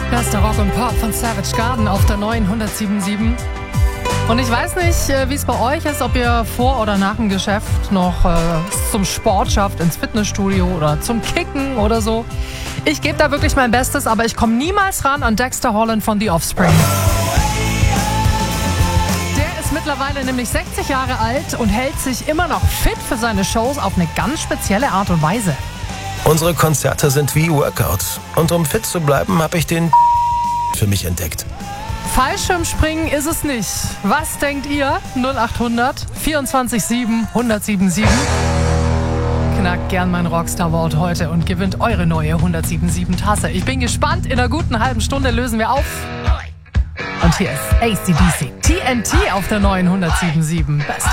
Bester Rock und Pop von Savage Garden auf der neuen 107.7. Und ich weiß nicht, wie es bei euch ist, ob ihr vor oder nach dem Geschäft noch zum Sport schafft, ins Fitnessstudio oder zum Kicken oder so. Ich gebe da wirklich mein Bestes, aber ich komme niemals ran an Dexter Holland von The Offspring. Der ist mittlerweile nämlich 60 Jahre alt und hält sich immer noch fit für seine Shows auf eine ganz spezielle Art und Weise. Unsere Konzerte sind wie Workouts. Und um fit zu bleiben, habe ich den für mich entdeckt. Fallschirmspringen ist es nicht. Was denkt ihr? 0800 24 1077. Knackt gern mein Rockstar-Wort heute und gewinnt eure neue 107.7 Tasse. Ich bin gespannt. In einer guten halben Stunde lösen wir auf. Und hier ist AC/DC TNT auf der neuen 107.7. Best